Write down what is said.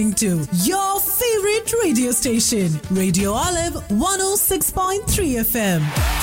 to your favorite radio station, Radio Olive 106.3 FM.